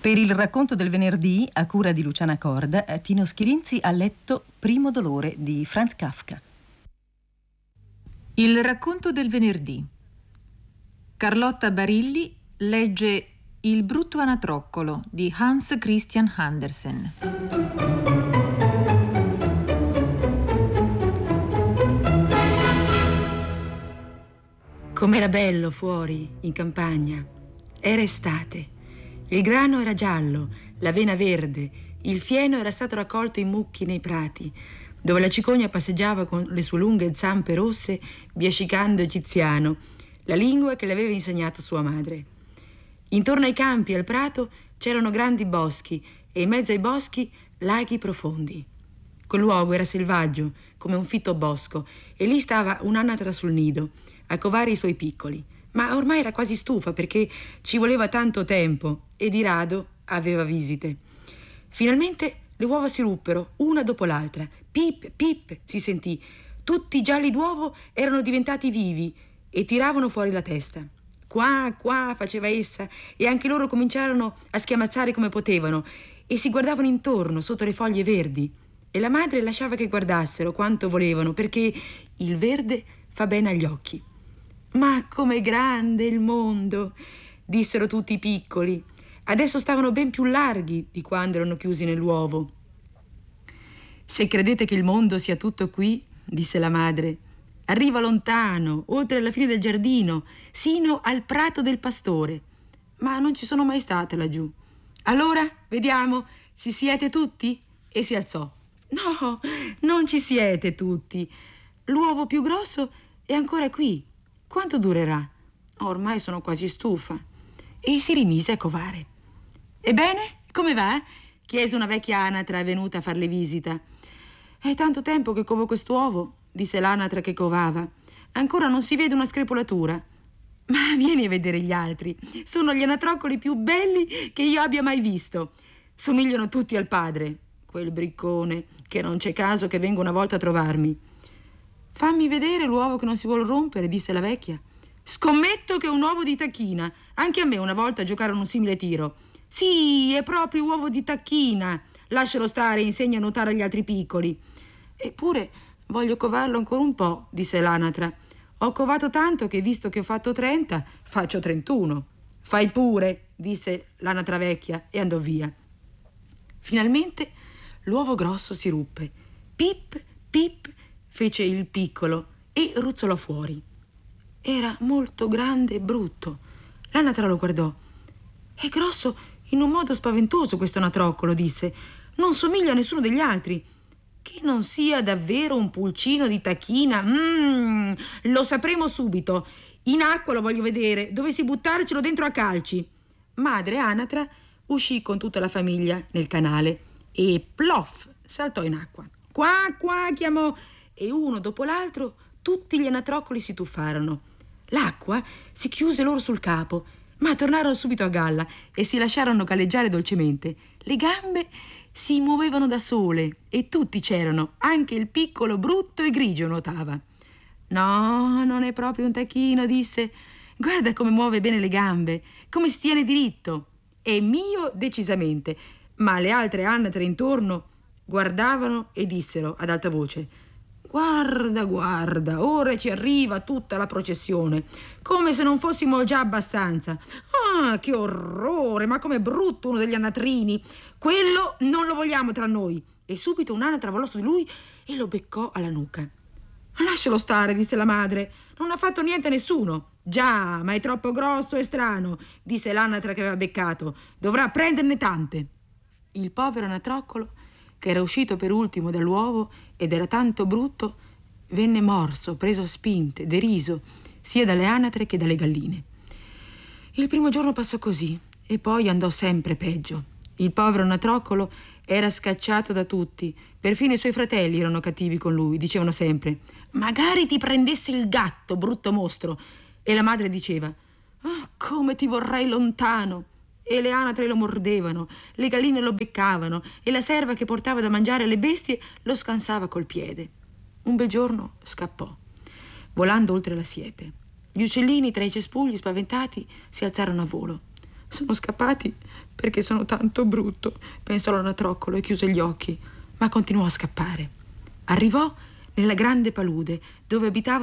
Per il racconto del venerdì, a cura di Luciana Corda, Tino Schirinzi ha letto Primo dolore di Franz Kafka. Il racconto del venerdì. Carlotta Barilli legge Il brutto anatroccolo di Hans Christian Andersen. Com'era bello fuori, in campagna. Era estate. Il grano era giallo, l'avena verde, il fieno era stato raccolto in mucchi nei prati, dove la cicogna passeggiava con le sue lunghe zampe rosse, biascicando egiziano, la lingua che le aveva insegnato sua madre. Intorno ai campi e al prato c'erano grandi boschi e in mezzo ai boschi laghi profondi. Quel luogo era selvaggio, come un fitto bosco, e lì stava un'anatra sul nido, a covare i suoi piccoli. Ma ormai era quasi stufa perché ci voleva tanto tempo e di rado aveva visite. Finalmente le uova si ruppero, una dopo l'altra. Pip, pip, si sentì. Tutti i gialli d'uovo erano diventati vivi e tiravano fuori la testa. Qua, qua, faceva essa, e anche loro cominciarono a schiamazzare come potevano e si guardavano intorno sotto le foglie verdi. E la madre lasciava che guardassero quanto volevano, perché il verde fa bene agli occhi. «Ma com'è grande il mondo!» dissero tutti i piccoli. Adesso stavano ben più larghi di quando erano chiusi nell'uovo. «Se credete che il mondo sia tutto qui», disse la madre, «arriva lontano, oltre la fine del giardino, sino al prato del pastore. Ma non ci sono mai state laggiù. Allora, vediamo, ci siete tutti?» E si alzò. «No, non ci siete tutti. L'uovo più grosso è ancora qui. Quanto durerà? Ormai sono quasi stufa». E si rimise a covare. «Ebbene, come va?» chiese una vecchia anatra venuta a farle visita. «È tanto tempo che covo quest'uovo», disse l'anatra che covava. «Ancora non si vede una screpolatura». «Ma vieni a vedere gli altri. Sono gli anatroccoli più belli che io abbia mai visto. Somigliano tutti al padre, quel briccone, che non c'è caso che venga una volta a trovarmi». «Fammi vedere l'uovo che non si vuol rompere», disse la vecchia. «Scommetto che è un uovo di tacchina. Anche a me una volta giocarono un simile tiro». «Sì, è proprio uovo di tacchina. Lascialo stare, insegna a nuotare agli altri piccoli». «Eppure voglio covarlo ancora un po'», disse l'anatra. «Ho covato tanto che, visto che ho fatto 30, faccio 31. «Fai pure», disse l'anatra vecchia e andò via. Finalmente l'uovo grosso si ruppe. Pip, pip, fece il piccolo e ruzzolò fuori. Era molto grande e brutto. L'anatra lo guardò. «È grosso in un modo spaventoso questo anatroccolo», disse. «Non somiglia a nessuno degli altri. Che non sia davvero un pulcino di tacchina. Lo sapremo subito. In acqua lo voglio vedere. Dovessi buttarcelo dentro a calci». Madre anatra uscì con tutta la famiglia nel canale e plof saltò in acqua. «Qua, qua», chiamò, e uno dopo l'altro tutti gli anatroccoli si tuffarono. L'acqua si chiuse loro sul capo, ma tornarono subito a galla e si lasciarono galleggiare dolcemente. Le gambe si muovevano da sole e tutti c'erano, anche il piccolo brutto e grigio nuotava. «No, non è proprio un tacchino», disse. «Guarda come muove bene le gambe, come si tiene diritto. È mio decisamente». Ma le altre anatre intorno guardavano e dissero ad alta voce: «Guarda, guarda, ora ci arriva tutta la processione, come se non fossimo già abbastanza. Ah, che orrore, ma com'è brutto uno degli anatrini. Quello non lo vogliamo tra noi». E subito un'anatra volò su di lui e lo beccò alla nuca. «Lascialo stare», disse la madre, «non ha fatto niente a nessuno». «Già, ma è troppo grosso e strano», disse l'anatra che aveva beccato. «Dovrà prenderne tante». Il povero anatroccolo, che era uscito per ultimo dall'uovo ed era tanto brutto, venne morso, preso a spinte, deriso, sia dalle anatre che dalle galline. Il primo giorno passò così e poi andò sempre peggio. Il povero anatroccolo era scacciato da tutti, perfino i suoi fratelli erano cattivi con lui, dicevano sempre: «Magari ti prendesse il gatto, brutto mostro!» E la madre diceva: «Oh, come ti vorrei lontano!» E le anatre lo mordevano, le galline lo beccavano e la serva che portava da mangiare alle bestie lo scansava col piede. Un bel giorno scappò, volando oltre la siepe. Gli uccellini tra i cespugli spaventati si alzarono a volo. Sono scappati perché sono tanto brutto, pensò l'anatroccolo e chiuse gli occhi, ma continuò a scappare. Arrivò nella grande palude dove abitava